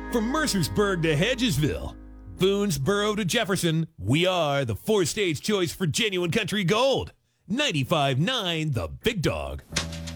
From Mercersburg to Hedgesville, Boonesboro to Jefferson, we are the four-stage choice for genuine country gold. 95.9 The Big Dog.